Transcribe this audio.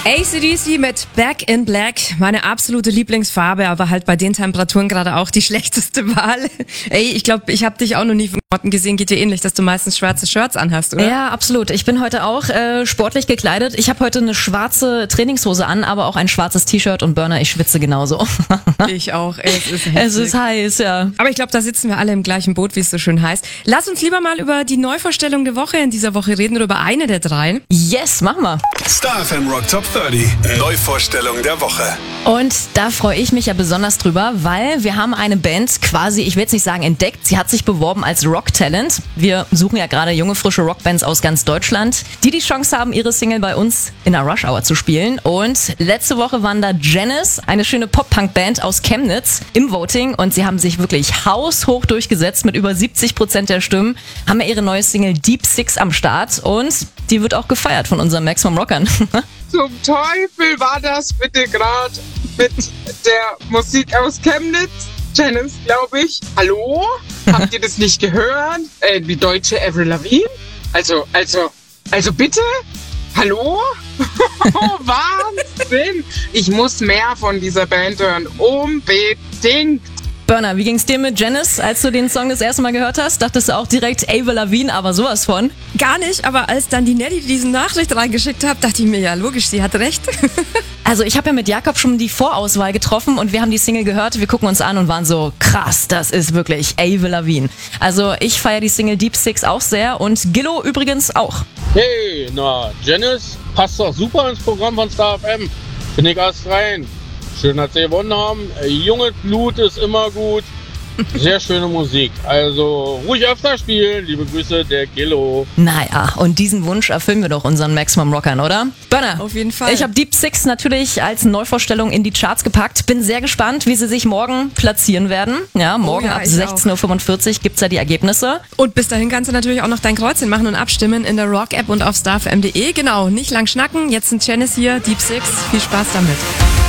AC/DC mit Back in Black, meine absolute Lieblingsfarbe, aber halt bei den Temperaturen gerade auch die schlechteste Wahl. Ey, ich glaube, ich habe dich auch noch nie von Orten gesehen, geht dir ähnlich, dass du meistens schwarze Shirts anhast, oder? Ja, absolut. Ich bin heute auch sportlich gekleidet. Ich habe heute eine schwarze Trainingshose an, aber auch ein schwarzes T-Shirt und Burner, ich schwitze genauso. Ich auch, es ist heftig. Es ist heiß, ja. Aber ich glaube, da sitzen wir alle im gleichen Boot, wie es so schön heißt. Lass uns lieber mal über die Neuvorstellung der Woche in dieser Woche reden oder über eine der drei. Yes, machen wir. Star FM Rock Top 30. Neuvorstellung der Woche. Und da freue ich mich ja besonders drüber, weil wir haben eine Band quasi, ich will jetzt nicht sagen entdeckt, sie hat sich beworben als Rock-Talent. Wir suchen ja gerade junge, frische Rockbands aus ganz Deutschland, die Chance haben, ihre Single bei uns in der Rush Hour zu spielen. Und letzte Woche waren da Genesis, eine schöne Pop-Punk-Band aus Chemnitz, im Voting. Und sie haben sich wirklich haushoch durchgesetzt mit über 70% der Stimmen, haben ja ihre neue Single Deep Six am Start. Und die wird auch gefeiert von unseren Maximum Rockern. Zum Teufel war das bitte gerade mit der Musik aus Chemnitz? Janice, glaube ich. Hallo? Habt ihr das nicht gehört? Die deutsche Avril Lavigne? Also bitte? Hallo? Wahnsinn! Ich muss mehr von dieser Band hören. Unbedingt! Burner, wie ging's dir mit Genesis, als du den Song das erste Mal gehört hast? Dachtest du auch direkt Avril Lavigne, aber sowas von? Gar nicht, aber als dann die Nelly diese Nachricht reingeschickt hat, dachte ich mir, ja logisch, sie hat recht. Also ich habe ja mit Jakob schon die Vorauswahl getroffen und wir haben die Single gehört, wir gucken uns an und waren so, krass, das ist wirklich Avril Lavigne. Also ich feiere die Single Deep Six auch sehr und Gillo übrigens auch. Hey, na, Genesis passt doch super ins Programm von Star FM. Finde ich erst rein. Schön, dass sie gewonnen haben. Junges Blut ist immer gut. Sehr schöne Musik. Also ruhig öfter spielen. Liebe Grüße, der Gillo. Naja, und diesen Wunsch erfüllen wir doch unseren Maximum Rockern, oder? Burner, Auf jeden Fall. ich habe Deep Six natürlich als Neuvorstellung in die Charts gepackt. Bin sehr gespannt, wie sie sich morgen platzieren werden. Ja, morgen ja, ab ich 16.45 Uhr gibt's ja die Ergebnisse. Und bis dahin kannst du natürlich auch noch dein Kreuzchen machen und abstimmen in der Rock-App und auf starfm.de. Genau, nicht lang schnacken. Jetzt sind Janice hier, Deep Six. Viel Spaß damit.